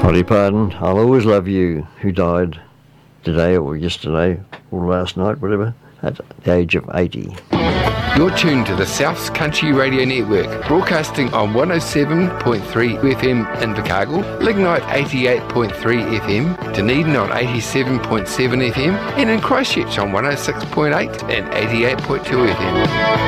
Dolly Parton, I'll always love you, who died today or yesterday or last night, whatever, at the age of 80. You're tuned to the South's Country Radio Network, broadcasting on 107.3 FM in Invercargill, Lignite 88.3 FM, Dunedin on 87.7 FM, and in Christchurch on 106.8 and 88.2 FM.